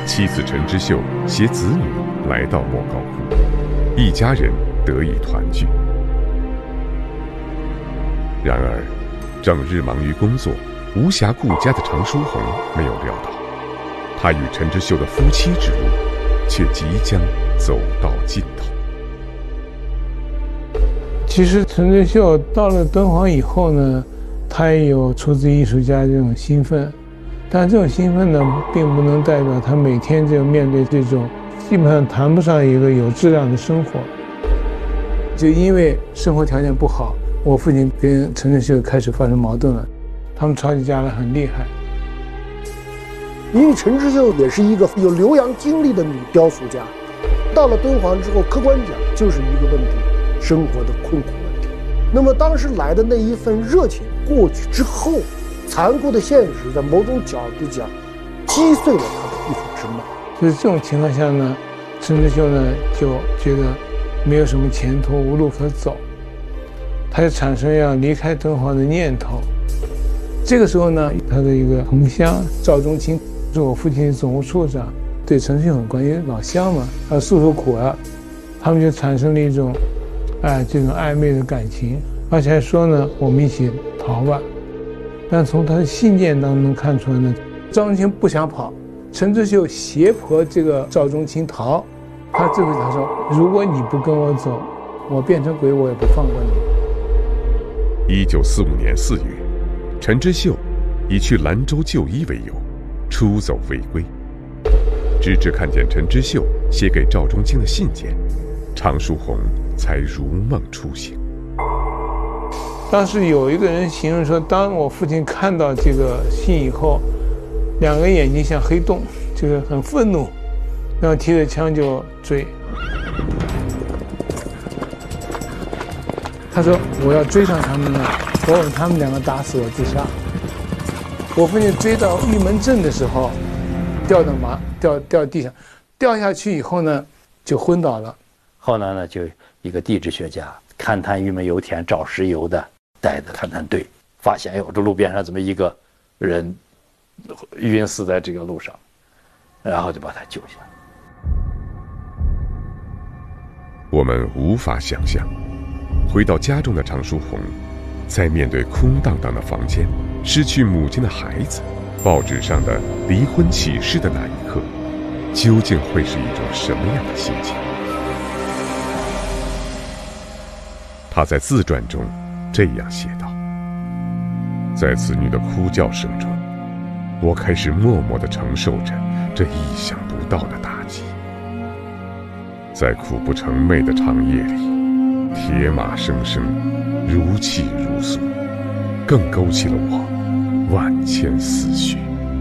妻子陈之秀携子女来到莫高窟，一家人得以团聚。然而，正日忙于工作、无暇顾家的常书鸿没有料到，他与陈之秀的夫妻之路却即将走到尽头。 其实陈之秀到了敦煌以后呢，他也有出自艺术家这种兴奋，但这种兴奋呢，并不能代表他每天就面对这种基本上谈不上一个有质量的生活。就因为生活条件不好，我父亲跟陈之秀开始发生矛盾了，他们吵起架来很厉害。 因为陈之秀也是一个有留洋经历的女雕塑家，到了敦煌之后，客观讲就是一个问题，生活的困苦问题。那么当时来的那一份热情过去之后，残酷的现实在某种角度讲击碎了他的艺术之梦。 就是这种情况下呢，陈之秀呢就觉得没有什么前途，无路可走，他就产生要离开敦煌的念头。这个时候呢，他的一个同乡赵中清是我父亲的总务处长，对陈之秀很关心，老乡嘛，他诉说苦啊，他们就产生了一种这种暧昧的感情，而且还说呢，我们一起逃吧。但从他的信件当中能看出来呢，赵中清不想跑，陈之秀胁迫这个赵中清逃。他最后他说，如果你不跟我走，我变成鬼我也不放过你。 1945年4月，陈之秀以去兰州就医为由出走未归。直至看见陈之秀写给赵中清的信件，常书鸿才如梦初醒。 当时有一个人形容说，当我父亲看到这个信以后，两个眼睛像黑洞，就是很愤怒，然后提着枪就追。他说，我要追上他们了，我把他们两个打死，我自杀。我父亲追到玉门镇的时候，掉地上，掉下去以后呢，就昏倒了。 后来呢，就一个地质学家勘探玉门油田找石油的，带着勘探队，发现这路边上怎么一个人晕死在这个路上，然后就把他救下来。 我们无法想象，回到家中的常书鸿，在面对空荡荡的房间、失去母亲的孩子、报纸上的离婚启事的那一刻，究竟会是一种什么样的心情？他在自传中这样写道：在子女的哭叫声中，我开始默默地承受着这意想不到的打击。在苦不成寐的长夜里，铁马声声，如泣如诉，更勾起了我万千思绪。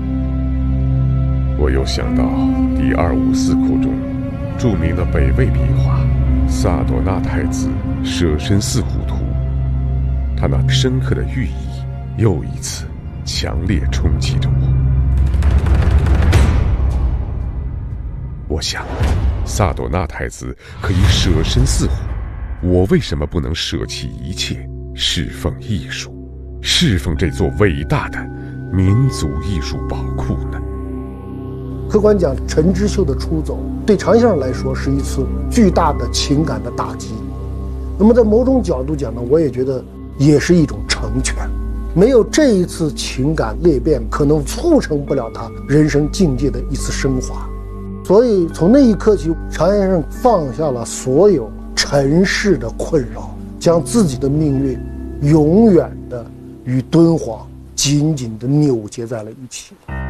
我又想到第254窟中著名的北魏笔画萨朵纳太子舍身饲虎图，他那深刻的寓意又一次强烈冲击着我。我想，萨朵纳太子可以舍身饲虎，我为什么不能舍弃一切，侍奉艺术，侍奉这座伟大的民族艺术宝库呢？ 客观讲，陈之秀的出走对常先生来说是一次巨大的情感的打击。那么在某种角度讲呢，我也觉得也是一种成全。没有这一次情感裂变，可能促成不了他人生境界的一次升华。所以从那一刻起，常先生放下了所有尘世的困扰，将自己的命运永远的与敦煌紧紧地扭结在了一起。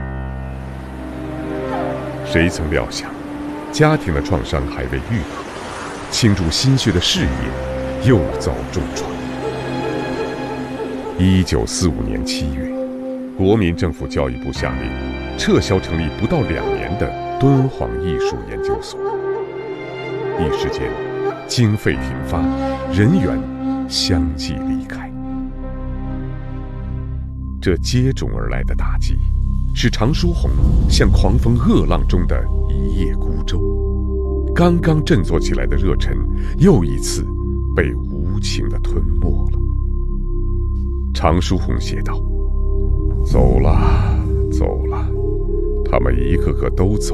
谁曾料想，家庭的创伤还未愈合，倾注心血的事业又遭重创。1945年7月，国民政府教育部下令撤销成立不到2年的敦煌艺术研究所。一时间，经费停发，人员相继离开。这接踵而来的打击，使常书鸿像狂风恶浪中的一叶孤舟，刚刚振作起来的热忱又一次被无情地吞没了。常书鸿写道：走了，走了，他们一个个都走